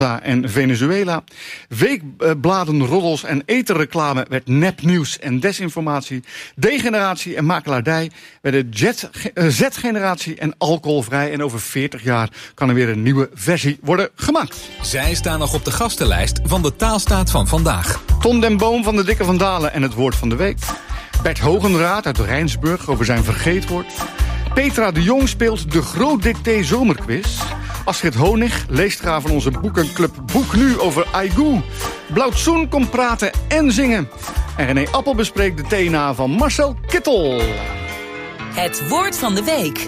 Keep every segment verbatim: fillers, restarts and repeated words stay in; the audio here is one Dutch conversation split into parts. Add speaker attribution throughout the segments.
Speaker 1: en Venezuela. Weekbladen, roddels en etenreclame werd nepnieuws en desinformatie. Degeneratie en makelaardij werden jet, uh, Z-generatie en alcoholvrij. En over veertig jaar kan er weer een nieuwe versie worden gemaakt.
Speaker 2: Zij staan nog op de gastenlijst van de Taalstaat van vandaag.
Speaker 1: Ton den Boom van de Dikke van Dalen en het woord van de week. Bert Hogenraad uit Rijnsburg over zijn vergeetwoord. Petra de Jong speelt de Groot Dicté Zomerquiz. Astrid Honig, leestgraaf van onze boekenclub Boek Nu over Aigu. Blauwtsoen komt praten en zingen. En René Appel bespreekt de T N A van Marcel Kittel.
Speaker 3: Het woord van de week.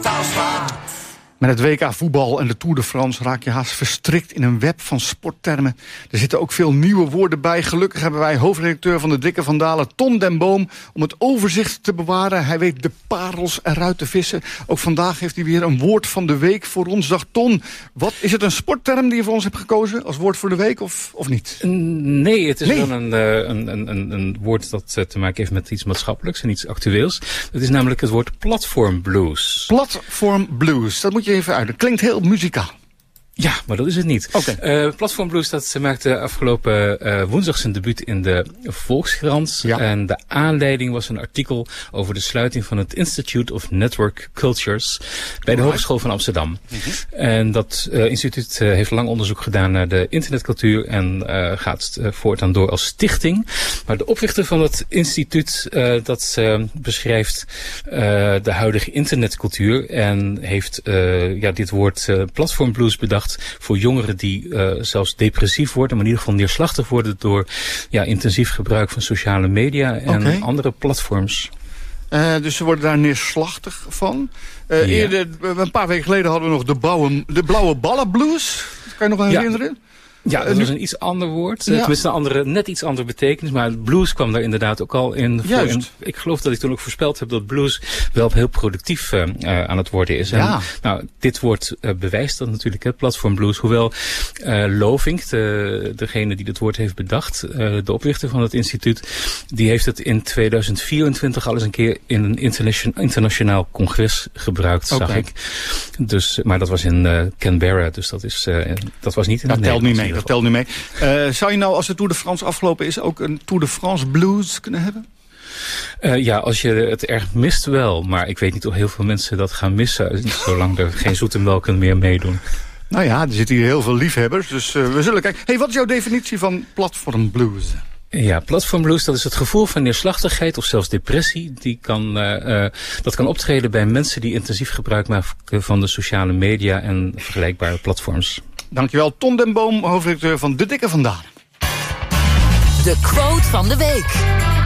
Speaker 1: Met het W K voetbal en de Tour de France raak je haast verstrikt in een web van sporttermen. Er zitten ook veel nieuwe woorden bij. Gelukkig hebben wij hoofdredacteur van de Dikke van Dalen, Ton den Boom, om het overzicht te bewaren. Hij weet de parels eruit te vissen. Ook vandaag heeft hij weer een woord van de week voor ons. Dag Ton, wat, is het een sportterm die je voor ons hebt gekozen als woord voor de week of, of niet?
Speaker 4: Nee, het is
Speaker 1: nee.
Speaker 4: wel een, een, een, een, een woord dat te maken heeft met iets maatschappelijks en iets actueels. Het is namelijk het woord platformblues.
Speaker 1: Platformblues, dat moet je even uit. Dat klinkt heel muzikaal.
Speaker 4: Ja, maar dat is het niet.
Speaker 1: Okay.
Speaker 4: Uh, Platformblues, dat maakte afgelopen uh, woensdag zijn debuut in de Volkskrant.
Speaker 1: Ja.
Speaker 4: En de aanleiding was een artikel over de sluiting van het Institute of Network Cultures bij de Hogeschool van Amsterdam. Mm-hmm. En dat uh, instituut uh, heeft lang onderzoek gedaan naar de internetcultuur en uh, gaat uh, voortaan door als stichting. Maar de oprichter van het instituut, uh, dat uh, beschrijft uh, de huidige internetcultuur en heeft uh, ja, dit woord uh, Platformblues bedacht voor jongeren die uh, zelfs depressief worden, maar in ieder geval neerslachtig worden door ja, intensief gebruik van sociale media en
Speaker 1: okay.
Speaker 4: andere platforms.
Speaker 1: Uh, dus ze worden daar neerslachtig van. Uh, ja. Eerder, een paar weken geleden hadden we nog de blauwe, de blauwe ballen blues. Kan je nog
Speaker 4: ja.
Speaker 1: herinneren?
Speaker 4: Ja, dat was een iets ander woord.
Speaker 1: Ja.
Speaker 4: Tenminste een andere, net iets andere betekenis. Maar blues kwam daar inderdaad ook al in. Voor, in ik geloof dat ik toen ook voorspeld heb dat blues wel heel productief uh, uh, aan het worden is.
Speaker 1: Ja.
Speaker 4: En, nou, dit woord uh, bewijst dat natuurlijk, hè, platform blues. Hoewel uh, Lovink, de, degene die dit woord heeft bedacht, uh, de oprichter van het instituut, die heeft het in tweeduizend vierentwintig al eens een keer in een internation, internationaal congres gebruikt,
Speaker 1: okay.
Speaker 4: zag ik. Dus, maar dat was in uh, Canberra, dus dat, is, uh, dat was niet in
Speaker 1: dat
Speaker 4: het
Speaker 1: telt niet mee.
Speaker 4: Dat
Speaker 1: telt niet mee. Uh, zou je nou, als de Tour de France afgelopen is, ook een Tour de France blues kunnen hebben?
Speaker 4: Uh, ja, als je het erg mist wel. Maar ik weet niet of heel veel mensen dat gaan missen, zolang er geen zoete melken meer meedoen.
Speaker 1: Nou ja, er zitten hier heel veel liefhebbers, dus uh, we zullen kijken. Hey, wat is jouw definitie van platform blues?
Speaker 4: Ja, platformblues, dat is het gevoel van neerslachtigheid of zelfs depressie. Die kan, uh, uh, dat kan optreden bij mensen die intensief gebruik maken van de sociale media en vergelijkbare platforms.
Speaker 1: Dankjewel, Ton den Boom, hoofdredacteur van De Dikke van Dalen.
Speaker 3: De quote van de week.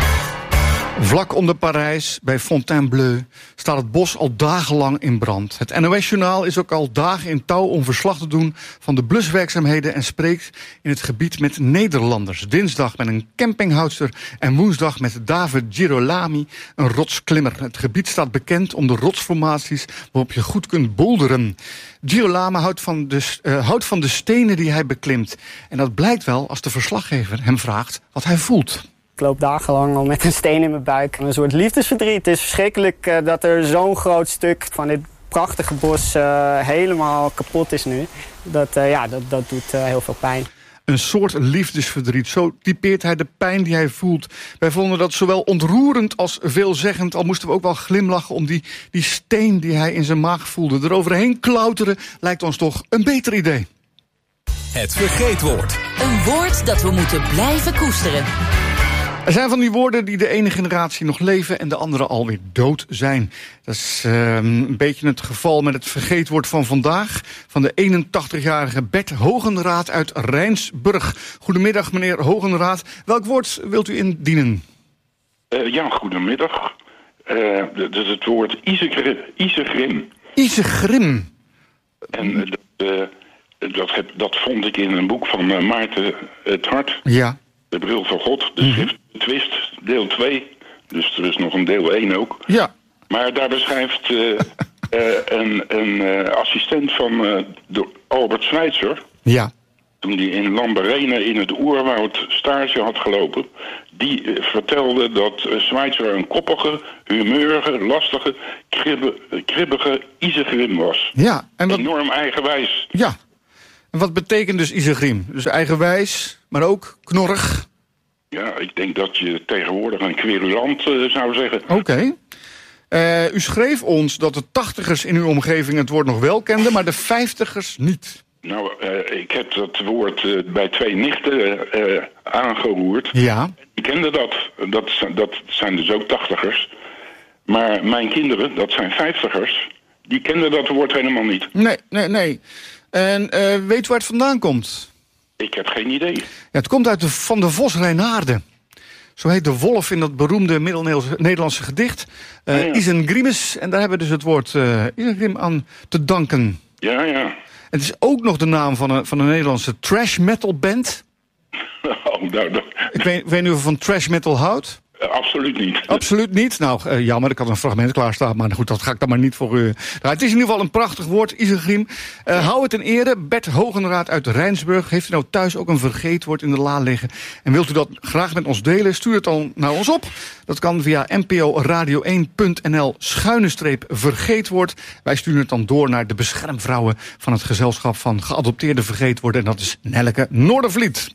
Speaker 1: Vlak onder Parijs, bij Fontainebleau, staat het bos al dagenlang in brand. Het N O S-journaal is ook al dagen in touw om verslag te doen van de bluswerkzaamheden en spreekt in het gebied met Nederlanders. Dinsdag met een campinghoudster en woensdag met David Girolami, een rotsklimmer. Het gebied staat bekend om de rotsformaties waarop je goed kunt boulderen. Girolami houdt van, de, uh, houdt van de stenen die hij beklimt. En dat blijkt wel als de verslaggever hem vraagt wat hij voelt.
Speaker 5: Ik loop dagenlang al met een steen in mijn buik. Een soort liefdesverdriet. Het is verschrikkelijk uh, dat er zo'n groot stuk van dit prachtige bos uh, helemaal kapot is nu. Dat, uh, ja, dat, dat doet uh, heel veel pijn.
Speaker 1: Een soort liefdesverdriet, zo typeert hij de pijn die hij voelt. Wij vonden dat zowel ontroerend als veelzeggend. Al moesten we ook wel glimlachen om die, die steen die hij in zijn maag voelde. Eroverheen klauteren lijkt ons toch een beter idee.
Speaker 2: Het vergeetwoord.
Speaker 3: Een woord dat we moeten blijven koesteren.
Speaker 1: Er zijn van die woorden die de ene generatie nog leven en de andere alweer dood zijn. Dat is uh, een beetje het geval met het vergeetwoord van vandaag. Van de eenentachtigjarige Bert Hogenraad uit Rijnsburg. Goedemiddag, meneer Hogenraad. Welk woord wilt u indienen?
Speaker 6: Uh, ja, goedemiddag. Uh, dat is het woord isegrim. Isegrim.
Speaker 1: Isegrim.
Speaker 6: En uh, dat, uh, dat, heb, dat vond ik in een boek van uh, Maarten het Hart.
Speaker 1: Ja.
Speaker 6: De bril van God, de schrift Twist, deel twee. Dus er is nog een deel één ook.
Speaker 1: Ja.
Speaker 6: Maar daar beschrijft uh, uh, een, een uh, assistent van uh, de Albert Schweitzer.
Speaker 1: Ja.
Speaker 6: Toen hij in Lambarene in het oerwoud stage had gelopen. Die uh, vertelde dat uh, Schweitzer een koppige, humeurige, lastige, kribbe, kribbige isegrim was.
Speaker 1: Ja. En wat...
Speaker 6: Enorm eigenwijs.
Speaker 1: Ja. En wat betekent dus isogrim? Dus eigenwijs, maar ook knorrig?
Speaker 6: Ja, ik denk dat je tegenwoordig een querulant uh, zou zeggen.
Speaker 1: Oké. Okay. Uh, u schreef ons dat de tachtigers in uw omgeving het woord nog wel kenden, maar de vijftigers niet.
Speaker 6: Nou, uh, ik heb dat woord uh, bij twee nichten uh, aangeroerd.
Speaker 1: Ja.
Speaker 6: Die kenden dat. dat. Dat zijn dus ook tachtigers. Maar mijn kinderen, dat zijn vijftigers, die kenden dat woord helemaal niet.
Speaker 1: Nee, nee, nee. En uh, weet u waar het vandaan komt?
Speaker 6: Ik heb geen idee.
Speaker 1: Ja, het komt uit de Van der Vos Reinaarden. Zo heet de wolf in dat beroemde Middel-Nederlandse gedicht. Uh, ja, ja. Isengrimus. En daar hebben we dus het woord uh, isengrim aan te danken.
Speaker 6: Ja, ja.
Speaker 1: Het is ook nog de naam van een, van een Nederlandse trash metal band.
Speaker 6: Oh, nou, nou.
Speaker 1: Ik weet, weet niet of u van trash metal houdt.
Speaker 6: Uh, absoluut niet.
Speaker 1: Absoluut niet. Nou, uh, jammer, ik had een fragment klaarstaan, maar goed, dat ga ik dan maar niet voor u. Nou, het is in ieder geval een prachtig woord, isengrim. Uh, hou het in ere. Bert Hogenraad uit Rijnsburg. Heeft u nou thuis ook een vergeetwoord in de la liggen? En wilt u dat graag met ons delen? Stuur het dan naar ons op. Dat kan via n p o radio één punt n l schuine streep vergeetwoord. Wij sturen het dan door naar de beschermvrouwen van het gezelschap van geadopteerde vergeetwoorden. En dat is Nelleke Noordervliet.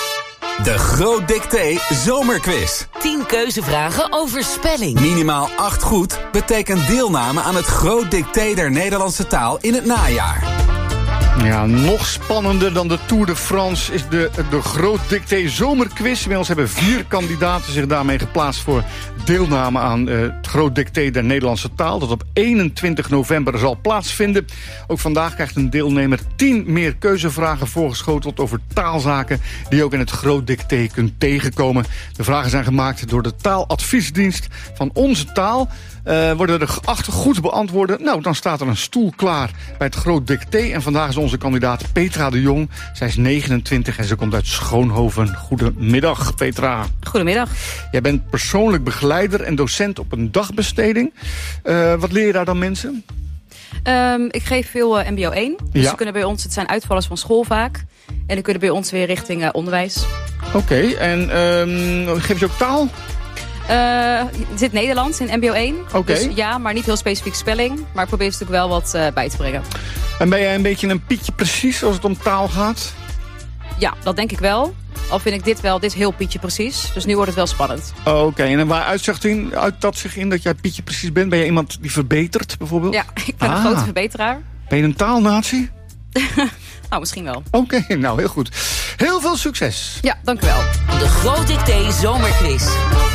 Speaker 2: De Groot Dicté Zomerquiz.
Speaker 3: tien keuzevragen over spelling.
Speaker 2: Minimaal acht goed betekent deelname aan het Groot Dicté der Nederlandse taal in het najaar.
Speaker 1: Ja, nog spannender dan de Tour de France is de, de Groot Dicté Zomerquiz. Inmiddels hebben vier kandidaten zich daarmee geplaatst voor deelname aan uh, het Groot Dicté der Nederlandse taal, dat op eenentwintig november zal plaatsvinden. Ook vandaag krijgt een deelnemer tien meer keuzevragen voorgeschoteld over taalzaken die je ook in het Groot Dicté kunt tegenkomen. De vragen zijn gemaakt door de taaladviesdienst van Onze Taal. Uh, worden er geacht goed beantwoorden? Nou, dan staat er een stoel klaar bij het Groot Dicté. En vandaag is onze kandidaat Petra de Jong. Zij is negenentwintig en ze komt uit Schoonhoven. Goedemiddag, Petra.
Speaker 7: Goedemiddag.
Speaker 1: Jij bent persoonlijk begeleider en docent op een dagbesteding. Uh, wat leer je daar dan mensen?
Speaker 7: Um, ik geef veel uh, M B O één. Dus
Speaker 1: ja.
Speaker 7: ze kunnen bij ons, het zijn uitvallers van school vaak. En die kunnen bij ons weer richting uh, onderwijs.
Speaker 1: Oké, okay, en um, geef je ook taal?
Speaker 7: Uh, er zit Nederlands in M B O één.
Speaker 1: Okay.
Speaker 7: Dus ja, maar niet heel specifiek spelling. Maar ik probeer er natuurlijk wel wat uh, bij te brengen.
Speaker 1: En ben jij een beetje een Pietje precies als het om taal gaat?
Speaker 7: Ja, dat denk ik wel. Al vind ik dit wel, dit is heel Pietje precies. Dus nu wordt het wel spannend.
Speaker 1: Oké, okay. En waar uitzicht in, uit dat zich in dat jij Pietje precies bent? Ben je iemand die verbetert bijvoorbeeld?
Speaker 7: Ja, ik ben ah. een grote verbeteraar.
Speaker 1: Ben je een taalnatie?
Speaker 7: Nou, misschien wel.
Speaker 1: Oké, okay, nou heel goed. Heel veel succes.
Speaker 7: Ja, dank u wel.
Speaker 3: De Groot Dicté Zomerquiz.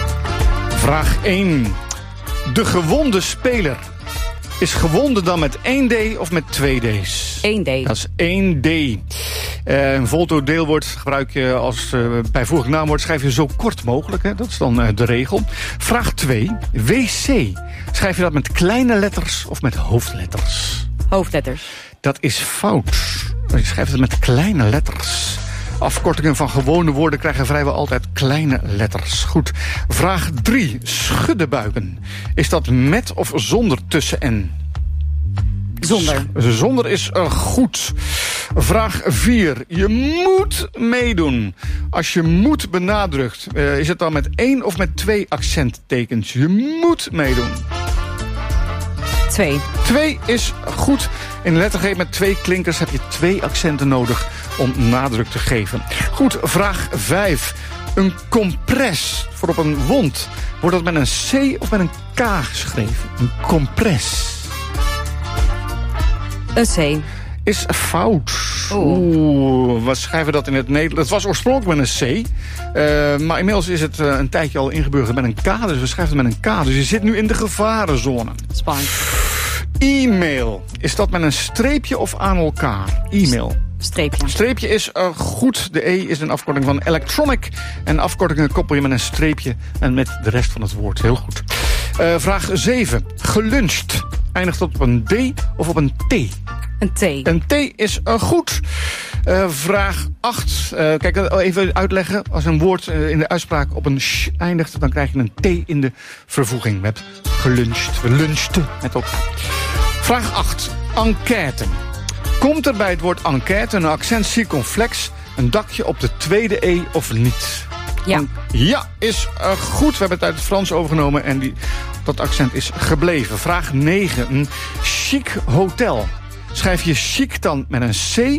Speaker 3: Vraag
Speaker 1: één. De gewonde speler is gewonden dan met één D of met twee D's?
Speaker 7: één D.
Speaker 1: Dat is één D. Uh, een voltooid deelwoord gebruik je als uh, bijvoeglijk naamwoord. Schrijf je zo kort mogelijk. Hè? Dat is dan uh, de regel. Vraag twee. W C. Schrijf je dat met kleine letters of met hoofdletters?
Speaker 7: Hoofdletters.
Speaker 1: Dat is fout. Je schrijft het met kleine letters. Afkortingen van gewone woorden krijgen vrijwel altijd kleine letters. Goed. Vraag drie. Schuddebuiken. Is dat met of zonder tussen-n?
Speaker 7: Zonder.
Speaker 1: Zonder is uh, goed. Vraag vier. Je moet meedoen. Als je moet benadrukt, uh, is het dan met één of met twee accenttekens? Je moet meedoen.
Speaker 7: Twee.
Speaker 1: Twee is goed. In lettergreep met twee klinkers heb je twee accenten nodig om nadruk te geven. Goed, vraag vijf. Een compress voor op een wond. Wordt dat met een C of met een K geschreven? Een compress.
Speaker 7: Een C.
Speaker 1: Is fout.
Speaker 7: Oeh.
Speaker 1: Oeh, we schrijven dat in het Nederlands. Het was oorspronkelijk met een C. Uh, maar inmiddels is het uh, een tijdje al ingeburgerd met een K. Dus we schrijven het met een K. Dus je zit nu in de gevarenzone.
Speaker 7: Spannend.
Speaker 1: E-mail. Is dat met een streepje of aan elkaar? E-mail.
Speaker 7: Streepje.
Speaker 1: Streepje is uh, goed. De E is een afkorting van electronic. En afkortingen koppel je met een streepje en met de rest van het woord. Heel goed. Uh, vraag zeven. Geluncht. Eindigt dat op een D of op een T?
Speaker 7: Een T.
Speaker 1: Een T is uh, goed. Uh, vraag acht. Uh, kijk, even uitleggen. Als een woord uh, in de uitspraak op een sh eindigt, dan krijg je een T in de vervoeging. We hebben geluncht. We lunchten met elkaar. Vraag acht. Enquête. Komt er bij het woord enquête een accent circonflex, een dakje op de tweede E of niet?
Speaker 7: Ja.
Speaker 1: En ja, is uh, goed. We hebben het uit het Frans overgenomen en die, dat accent is gebleven. Vraag negen. Een chic hotel. Schrijf je chic dan met een C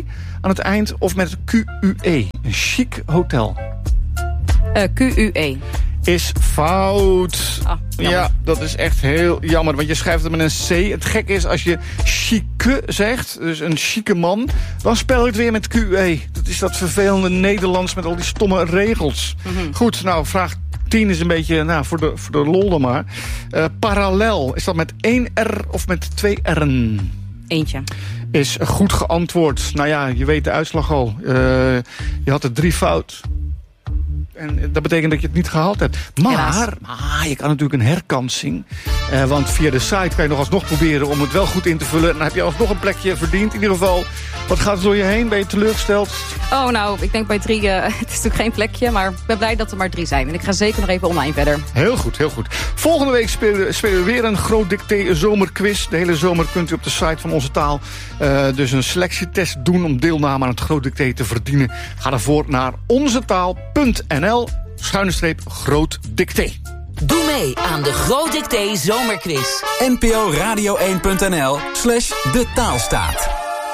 Speaker 1: aan het eind of met Q U E. Een chic hotel.
Speaker 7: Uh, Q U E.
Speaker 1: Is fout.
Speaker 7: Ah,
Speaker 1: ja, dat is echt heel jammer, want je schrijft het met een C. Het gekke is, als je chique zegt, dus een chique man, dan spel je het weer met Q U E. Dat is dat vervelende Nederlands met al die stomme regels. Mm-hmm. Goed, nou, vraag tien is een beetje, nou, voor de, voor de lol dan maar. Uh, parallel, is dat met één R of met twee R'en?
Speaker 7: Eentje.
Speaker 1: Is goed geantwoord. Nou ja, je weet de uitslag al. Uh, je had er drie fout. En dat betekent dat je het niet gehaald hebt. Maar, maar je kan natuurlijk een herkansing. Uh, want via de site kan je nog alsnog proberen om het wel goed in te vullen. En dan heb je alsnog een plekje verdiend. In ieder geval, wat gaat er door je heen? Ben je teleurgesteld?
Speaker 7: Oh, nou, ik denk bij drie, uh, het is natuurlijk geen plekje. Maar ik ben blij dat er maar drie zijn. En ik ga zeker nog even online verder.
Speaker 1: Heel goed, heel goed. Volgende week spelen, spelen we weer een Groot Dicté zomerquiz. De hele zomer kunt u op de site van Onze Taal uh, dus een selectietest doen om deelname aan het Groot Dicté te verdienen. Ga daarvoor naar onzetaal punt n l schuine streep Groot Dicté.
Speaker 3: Doe mee aan de Groot Dicté zomerquiz.
Speaker 2: N P O radio één punt n l slash de taalstaat.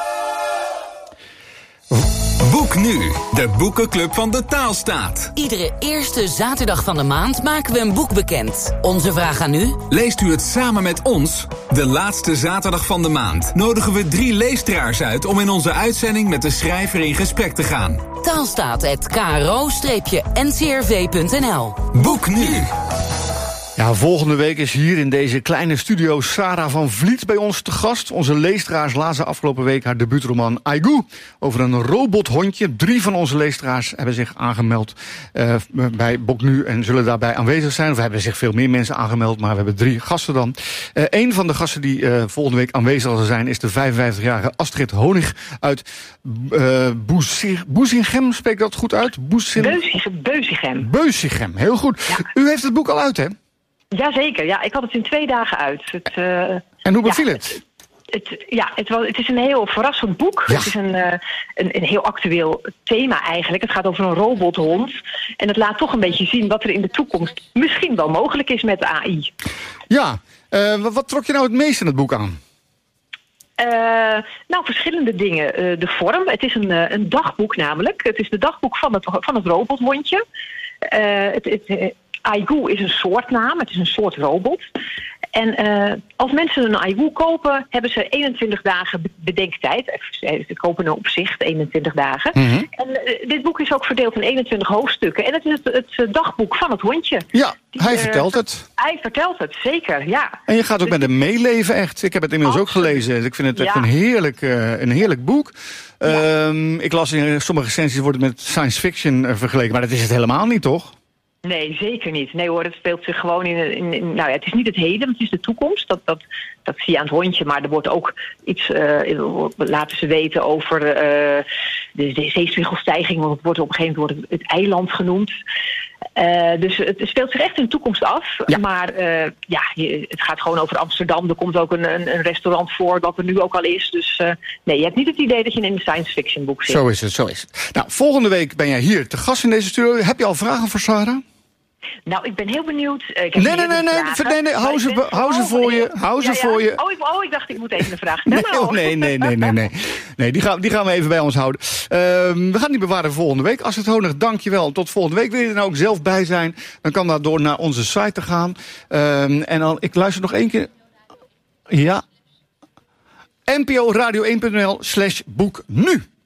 Speaker 2: Boek nu, de boekenclub van de Taalstaat.
Speaker 3: Iedere eerste zaterdag van de maand maken we een boek bekend. Onze vraag aan u?
Speaker 2: Leest u het samen met ons? De laatste zaterdag van de maand nodigen we drie leestraars uit om in onze uitzending met de schrijver in gesprek te gaan.
Speaker 3: Taalstaat at k r o n c r v punt n l.
Speaker 2: Boek nu!
Speaker 1: Ja, volgende week is hier in deze kleine studio Sarah van Vliet bij ons te gast. Onze leestraars lazen afgelopen week haar debuutroman Aigu over een robothondje. Drie van onze leestraars hebben zich aangemeld uh, bij Boek Nu en zullen daarbij aanwezig zijn. Of we hebben zich veel meer mensen aangemeld, maar we hebben drie gasten dan. Uh, een van de gasten die uh, volgende week aanwezig zal zijn is de vijfenvijftigjarige Astrid Honig uit uh, Boezingem. Spreek dat goed uit?
Speaker 8: Beuzigem.
Speaker 1: Beuzigem, heel goed. Ja. U heeft het boek al uit, hè?
Speaker 8: Jazeker, ja, ik had het in twee dagen uit. Het, uh,
Speaker 1: en hoe beviel
Speaker 8: ja,
Speaker 1: het?
Speaker 8: Het, het? Ja, het, was, het is een heel verrassend boek. Ja. Het is een, uh, een, een heel actueel thema eigenlijk. Het gaat over een robothond. En het laat toch een beetje zien wat er in de toekomst misschien wel mogelijk is met A I.
Speaker 1: Ja, uh, wat, wat trok je nou het meest in het boek aan?
Speaker 8: Uh, nou, verschillende dingen. Uh, de vorm, het is een, uh, een dagboek namelijk. Het is de dagboek van het, van het robothondje. Uh, het, het, uh, Aigu is een soortnaam, het is een soort robot. En uh, als mensen een Aigu kopen, hebben ze eenentwintig dagen bedenktijd. Ze kopen een opzicht, eenentwintig dagen. Mm-hmm. En uh, dit boek is ook verdeeld in eenentwintig hoofdstukken. En het is het, het dagboek van het hondje.
Speaker 1: Ja, Die, hij
Speaker 8: uh,
Speaker 1: vertelt het.
Speaker 8: Hij vertelt het, zeker, ja.
Speaker 1: En je gaat ook
Speaker 8: dus
Speaker 1: met hem meeleven, echt. Ik heb het inmiddels Absoluut. ook gelezen. Ik vind het echt ja. een, heerlijk, uh, een heerlijk boek. Ja. Um, ik las in sommige recensies wordt het met science fiction uh, vergeleken. Maar dat is het helemaal niet, toch?
Speaker 8: Nee, zeker niet. Nee hoor, het speelt zich gewoon in... in, in nou ja, het is niet het heden, het is de toekomst. Dat, dat, dat zie je aan het hondje. Maar er wordt ook iets... Uh, laten ze weten over uh, de, de zeespiegelstijging. Want het wordt op een gegeven moment wordt het, het eiland genoemd. Uh, dus het speelt zich echt in de toekomst af. Ja. Maar uh, ja, het gaat gewoon over Amsterdam. Er komt ook een, een, een restaurant voor, wat er nu ook al is. Dus uh, nee, je hebt niet het idee dat je in een science fiction boek zit.
Speaker 1: Zo is het, zo is het. Nou, volgende week ben jij hier te gast in deze studio. Heb je al vragen voor Sarah?
Speaker 8: Nou, ik ben heel benieuwd. Uh, ik heb
Speaker 1: nee, nee, nee, nee, nee, nee, hou ze, hou ze voor je. Hou ze ja, ja. voor je.
Speaker 8: Oh ik, oh, ik dacht, ik moet even een vraag
Speaker 1: stellen. Nee, oh, nee, nee, nee, nee, nee. Nee, die gaan, die gaan we even bij ons houden. Uh, we gaan die bewaren volgende week. Astrid Honig, dank je wel. Tot volgende week. Wil je er nou ook zelf bij zijn? Dan kan dat door naar onze site te gaan. Uh, en dan, ik luister nog één keer. Ja. N P O radio één punt n l slash boek nu.